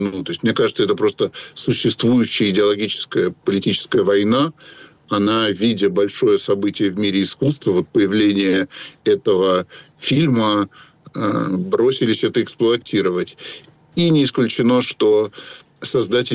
То есть, мне кажется, это просто существующая идеологическая политическая война. Она, видя большое событие в мире искусства, вот появление этого фильма, бросились это эксплуатировать. И не исключено, что создатели